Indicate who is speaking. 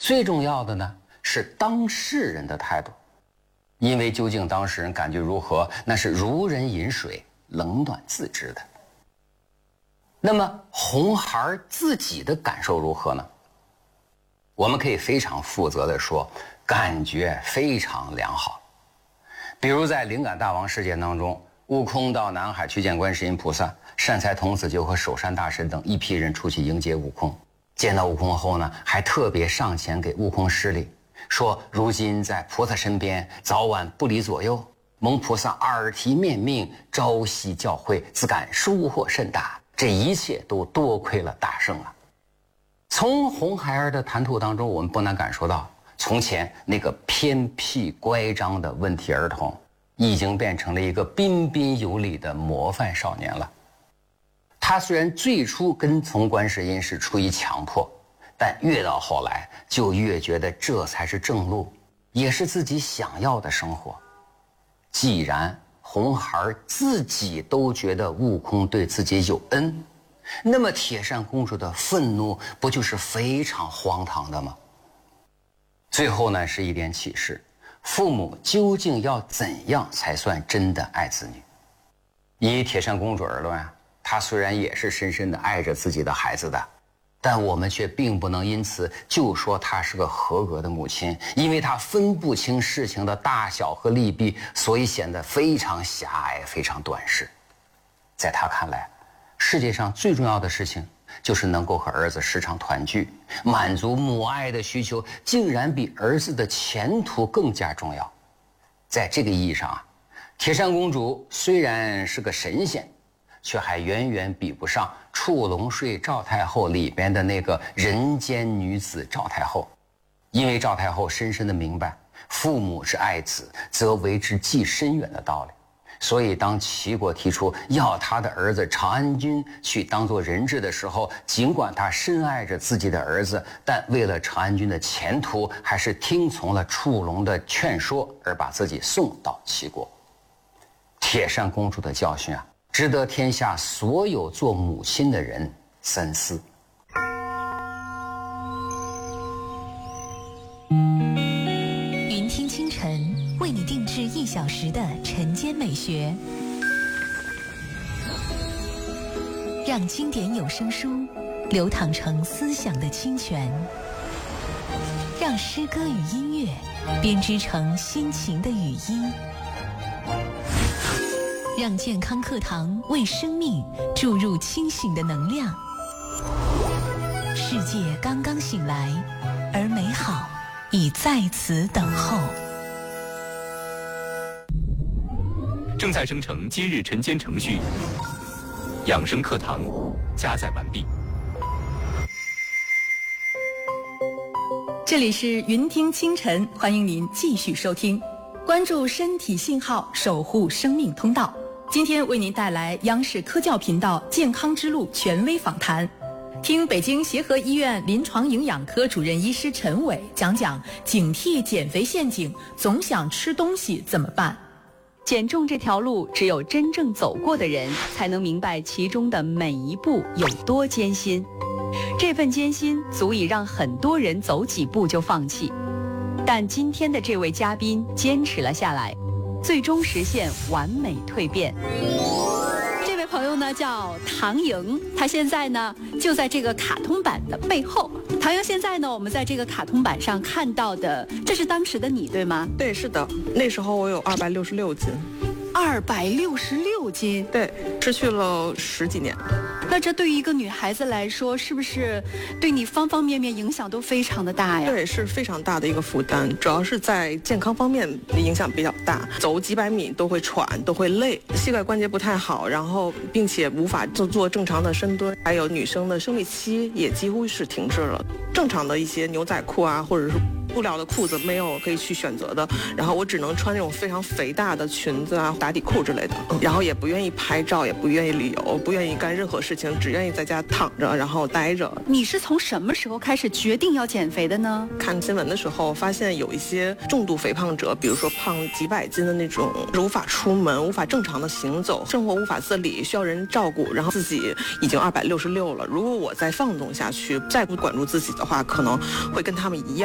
Speaker 1: 最重要的呢是当事人的态度，因为究竟当事人感觉如何，那是如人饮水，冷暖自知的。那么红孩自己的感受如何呢？我们可以非常负责地说，感觉非常良好。比如在灵感大王事件当中，悟空到南海去见观世音菩萨，善财童子就和守山大神等一批人出去迎接悟空。见到悟空后呢，还特别上前给悟空施礼，说如今在菩萨身边，早晚不离左右，蒙菩萨耳提面命，朝夕教诲，自感收获甚大，这一切都多亏了大圣啊。从红孩儿的谈吐当中，我们不难感受到，从前那个偏僻乖张的问题儿童，已经变成了一个彬彬有礼的模范少年了。他虽然最初跟从观世音是出于强迫，但越到后来就越觉得这才是正路，也是自己想要的生活。既然红孩自己都觉得悟空对自己有恩，那么铁扇公主的愤怒不就是非常荒唐的吗？最后呢，是一点启示，父母究竟要怎样才算真的爱子女？以铁扇公主而论，她虽然也是深深的爱着自己的孩子的，但我们却并不能因此就说她是个合格的母亲，因为她分不清事情的大小和利弊，所以显得非常狭隘，非常短视。在她看来，世界上最重要的事情就是能够和儿子时常团聚，满足母爱的需求，竟然比儿子的前途更加重要。在这个意义上啊，铁扇公主虽然是个神仙，却还远远比不上《触龙睡赵太后》里边的那个人间女子赵太后。因为赵太后深深地明白，父母之爱子，则为之计深远的道理。所以当齐国提出要他的儿子长安君去当做人质的时候，尽管他深爱着自己的儿子，但为了长安君的前途，还是听从了触龙的劝说，而把自己送到齐国。铁扇公主的教训啊，值得天下所有做母亲的人三思。
Speaker 2: 云听清晨为你定制1小时的晨间美学，让经典有声书流淌成思想的清泉，让诗歌与音乐编织成心情的语音，让健康课堂为生命注入清醒的能量。世界刚刚醒来，而美好已在此等候。
Speaker 3: 正在生成今日晨间程序，养生课堂加载完毕。
Speaker 4: 这里是云听清晨，欢迎您继续收听，关注身体信号，守护生命通道。今天为您带来央视科教频道健康之路权威访谈，听北京协和医院临床营养科主任医师陈伟讲讲警惕减肥陷阱，总想吃东西怎么办。
Speaker 5: 减重这条路，只有真正走过的人才能明白其中的每一步有多艰辛。这份艰辛足以让很多人走几步就放弃，但今天的这位嘉宾坚持了下来，最终实现完美蜕变。这位朋友呢叫唐莹，他现在呢就在这个卡通板的背后。唐莹，现在呢我们在这个卡通板上看到的，这是当时的你对吗？
Speaker 6: 对，是的，那时候我有266斤。
Speaker 5: 266斤？
Speaker 6: 对，失去了10几年。
Speaker 5: 那这对于一个女孩子来说，是不是对你方方面面影响都非常的大呀？
Speaker 6: 对，是非常大的一个负担，主要是在健康方面影响比较大，走几百米都会喘，都会累，膝盖关节不太好，然后并且无法做正常的深蹲，还有女生的生理期也几乎是停滞了，正常的一些牛仔裤啊，或者是布料的裤子没有可以去选择的，然后我只能穿那种非常肥大的裙子啊、打底裤之类的，然后也不愿意拍照，也不愿意旅游，不愿意干任何事情，只愿意在家躺着，然后待着。
Speaker 5: 你是从什么时候开始决定要减肥的呢？
Speaker 6: 看新闻的时候发现有一些重度肥胖者，比如说胖几百斤的那种，无法出门，无法正常的行走，生活无法自理，需要人照顾，然后自己已经266了，如果我再放纵下去，再不管住自己的话，可能会跟他们一样